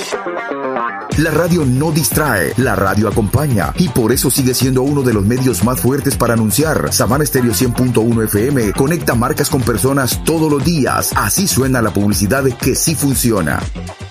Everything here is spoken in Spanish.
La radio no distrae, la radio acompaña, y por eso sigue siendo uno de los medios más fuertes para anunciar. Savana Stereo 100.1 FM conecta marcas con personas todos los días. Así suena la publicidad que sí funciona.